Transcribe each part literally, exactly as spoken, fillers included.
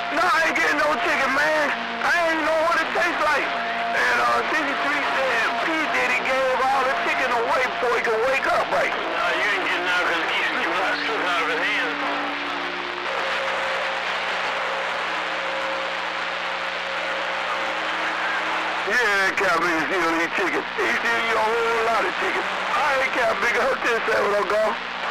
No, I ain't getting no chicken, man. I ain't know what it tastes like. And uh, sixty-three said P. Diddy gave all the chicken away before he could wake up, right? No, you ain't getting out because he's slipping out, slipping out of his hands. Yeah, Cowbigger still eat chicken. He still eat a whole lot of chicken. All right, Cowbigger, hook this up, little go.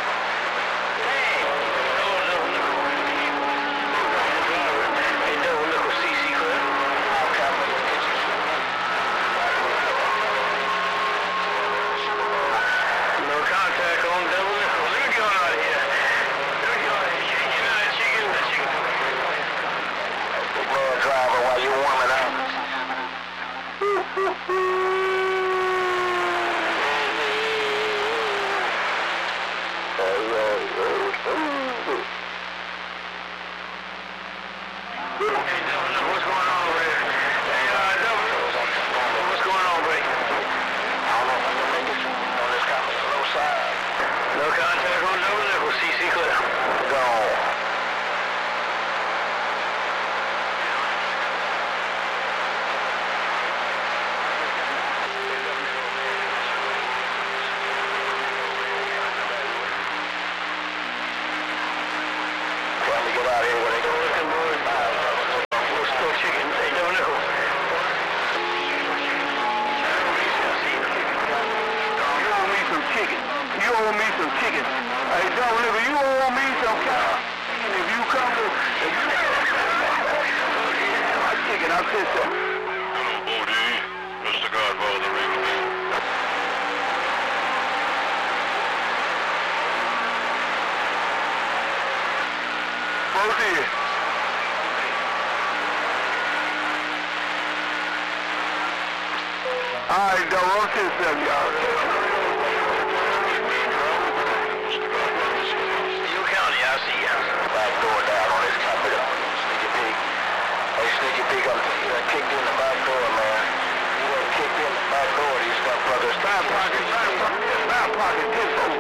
Alright, double, what's this up, y'all? You County, I see you. Back door down on this top of the sneaky pig. Hey, sneaky pig, I'm you done kicked in the back door, man. You done kicked in the back door, these stuff brothers. Stop pocket, stop pocket, stop pocket, this over.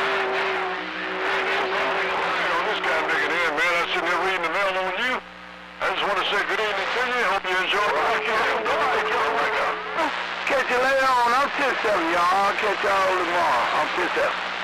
This guy digging in, man. I shouldn't have reading the mail on you. I just want to say good evening to you. Hope you enjoy the weekend. Catch you later on. I'm pissed up, y'all. I'll catch y'all tomorrow. I'm pissed up.